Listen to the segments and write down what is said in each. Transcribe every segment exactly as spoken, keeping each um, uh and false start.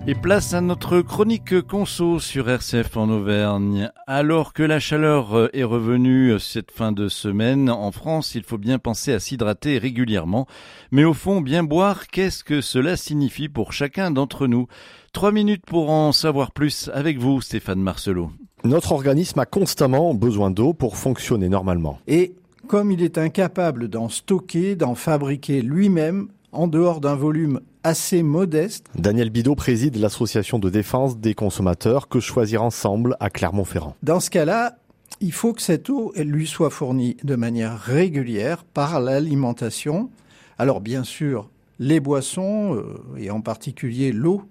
Et place à notre chronique conso sur R C F en Auvergne. Alors que la chaleur est revenue cette fin de semaine, en France, il faut bien penser à s'hydrater régulièrement. Mais au fond, bien boire, qu'est-ce que cela signifie pour chacun d'entre nous ? Trois minutes pour en savoir plus avec vous, Stéphane Marcelot. Notre organisme a constamment besoin d'eau pour fonctionner normalement. Et comme il est incapable d'en stocker, d'en fabriquer lui-même, en dehors d'un volume assez modeste. Daniel Bidot préside l'association de défense des consommateurs Que Choisir Ensemble à Clermont-Ferrand. Dans ce cas-là, il faut que cette eau elle lui soit fournie de manière régulière par l'alimentation. Alors bien sûr, les boissons, euh, et en particulier l'eau.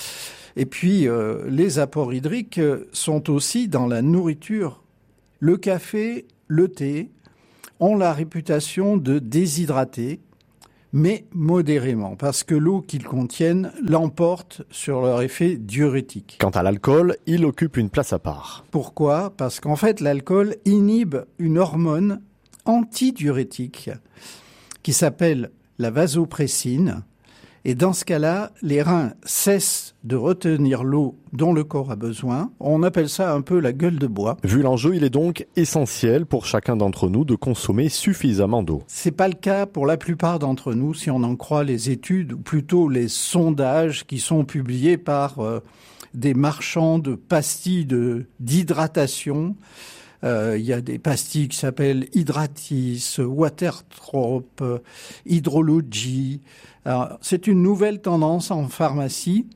Et puis, euh, les apports hydriques sont aussi dans la nourriture. Le café, le thé ont la réputation de déshydrater, mais modérément, parce que l'eau qu'ils contiennent l'emporte sur leur effet diurétique. Quant à l'alcool, il occupe une place à part. Pourquoi ? Parce qu'en fait, l'alcool inhibe une hormone antidiurétique qui s'appelle la vasopressine. Et dans ce cas-là, les reins cessent de retenir l'eau dont le corps a besoin. On appelle ça un peu la gueule de bois. Vu l'enjeu, il est donc essentiel pour chacun d'entre nous de consommer suffisamment d'eau. C'est pas le cas pour la plupart d'entre nous, si on en croit les études, ou plutôt les sondages qui sont publiés par euh, des marchands de pastilles de, d'hydratation. Euh, il y a des pastilles qui s'appellent Hydratis, Watertrop, euh, Hydrology. Alors, c'est une nouvelle tendance en pharmacie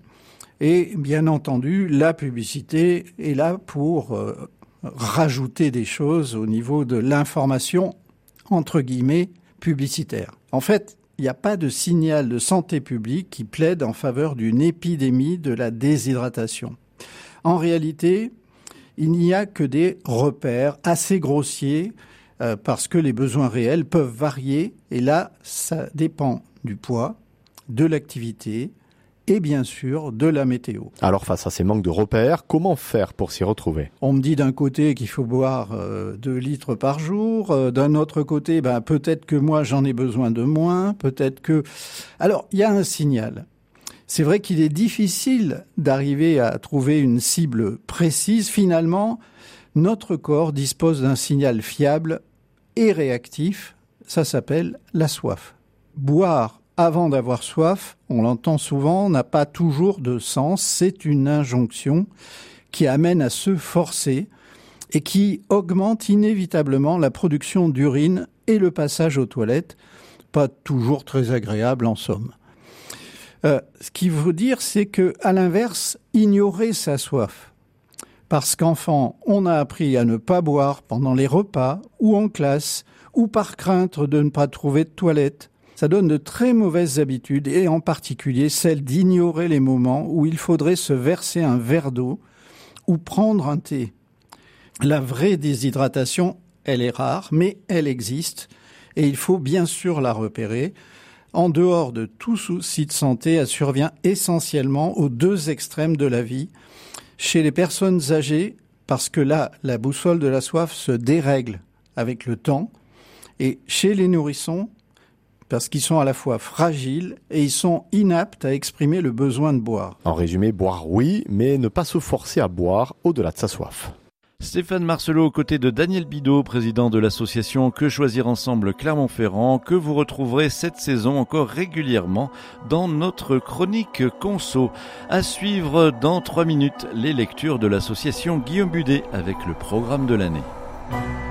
et bien entendu, la publicité est là pour euh, rajouter des choses au niveau de l'information, entre guillemets, publicitaire. En fait, il n'y a pas de signal de santé publique qui plaide en faveur d'une épidémie de la déshydratation. En réalité, il n'y a que des repères assez grossiers euh, parce que les besoins réels peuvent varier et là, ça dépend du poids, de l'activité et bien sûr de la météo. Alors face à ces manques de repères, comment faire pour s'y retrouver ? On me dit d'un côté qu'il faut boire euh, deux litres par jour, euh, d'un autre côté, ben, peut-être que moi j'en ai besoin de moins, peut-être que... Alors, il y a un signal. C'est vrai qu'il est difficile d'arriver à trouver une cible précise. Finalement, notre corps dispose d'un signal fiable et réactif. Ça s'appelle la soif. Boire avant d'avoir soif, on l'entend souvent, n'a pas toujours de sens. C'est une injonction qui amène à se forcer et qui augmente inévitablement la production d'urine et le passage aux toilettes. Pas toujours très agréable en somme. Euh, ce qu'il veut dire, c'est que, à l'inverse, ignorer sa soif. Parce qu'enfant, on a appris à ne pas boire pendant les repas ou en classe, ou par crainte de ne pas trouver de toilette. Ça donne de très mauvaises habitudes, et en particulier celle d'ignorer les moments où il faudrait se verser un verre d'eau ou prendre un thé. La vraie déshydratation, elle est rare, mais elle existe, et il faut bien sûr la repérer. En dehors de tout souci de santé, elle survient essentiellement aux deux extrêmes de la vie. Chez les personnes âgées, parce que là, la boussole de la soif se dérègle avec le temps. Et chez les nourrissons, parce qu'ils sont à la fois fragiles et ils sont inaptes à exprimer le besoin de boire. En résumé, boire oui, mais ne pas se forcer à boire au-delà de sa soif. Stéphane Marcelot aux côtés de Daniel Bidot, président de l'association Que Choisir Ensemble Clermont-Ferrand, que vous retrouverez cette saison encore régulièrement dans notre chronique conso. À suivre dans trois minutes les lectures de l'association Guillaume Budet avec le programme de l'année.